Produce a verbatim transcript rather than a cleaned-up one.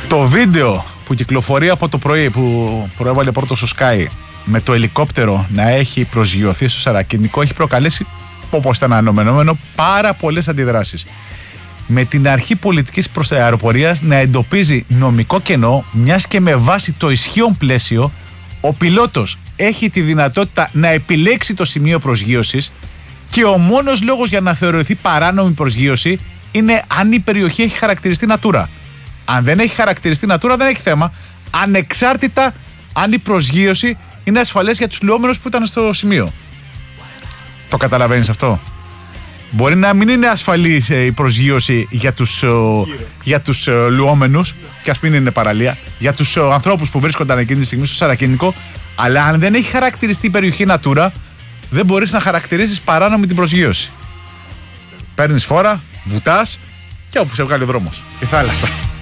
Το βίντεο που κυκλοφορεί από το πρωί, που προέβαλε πρώτο στο Sky, με το ελικόπτερο να έχει προσγειωθεί στο Σαρακινικό, έχει προκαλέσει, όπως ήταν αναμενόμενο, πάρα πολλές αντιδράσεις. Με την αρχή πολιτικής προς αεροπορίας να εντοπίζει νομικό κενό, μιας και με βάση το ισχύον πλαίσιο ο πιλότος έχει τη δυνατότητα να επιλέξει το σημείο προσγείωσης και ο μόνος λόγος για να θεωρηθεί παράνομη προσγείωση είναι αν η περιοχή έχει χαρακτηριστεί Natura. Αν δεν έχει χαρακτηριστεί Natura, δεν έχει θέμα, ανεξάρτητα αν η προσγείωση είναι ασφαλές για τους λουόμενους που ήταν στο σημείο. Το καταλαβαίνεις αυτό? Μπορεί να μην είναι ασφαλής η προσγείωση για τους, για τους λουόμενους, και ας μην είναι παραλία, για τους ανθρώπους που βρίσκονταν εκείνη τη στιγμή στο Σαρακινικό, αλλά αν δεν έχει χαρακτηριστεί η περιοχή Natura, δεν μπορείς να χαρακτηρίσεις παράνομη την προσγείωση. Παίρνεις φόρα, βουτάς και όπου σε βγάλει ο δρόμος, η θάλασσα.